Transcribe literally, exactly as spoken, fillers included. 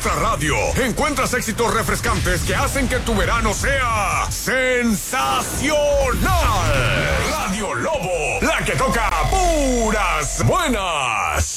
nuestra radio encuentras éxitos refrescantes que hacen que tu verano sea sensacional. Radio Lobo, la que toca puras buenas.